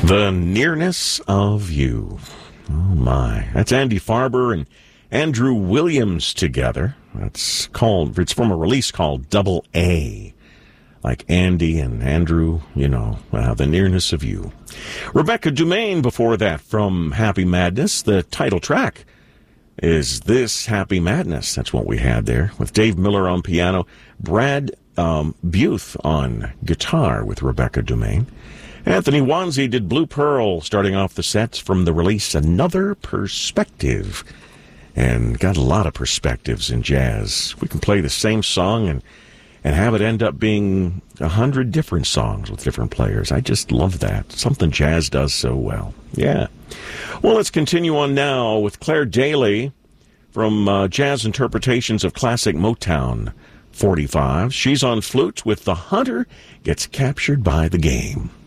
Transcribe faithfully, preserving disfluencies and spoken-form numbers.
The Nearness of You. Oh, my. That's Andy Farber and Andrew Williams together. That's called, it's from a release called Double A. Like Andy and Andrew, you know, uh, The Nearness of You. Rebecca Dumaine before that from Happy Madness. The title track is This Happy Madness. That's what we had there with Dave Miller on piano, Brad um, Buth on guitar with Rebecca Dumaine. Anthony Wanzi did Blue Pearl, starting off the sets from the release Another Perspective. And got a lot of perspectives in jazz. We can play the same song and, and have it end up being a hundred different songs with different players. I just love that. Something jazz does so well. Yeah. Well, let's continue on now with Claire Daly from uh, Jazz Interpretations of Classic Motown forty-five. She's on flute with The Hunter Gets Captured by the Game.